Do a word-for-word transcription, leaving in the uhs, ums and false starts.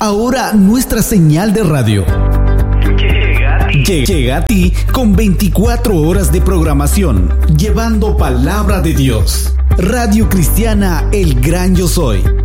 Ahora nuestra señal de radio Llega a ti. llega a ti con veinticuatro horas de programación, llevando palabra de Dios. Radio Cristiana El Gran Yo Soy.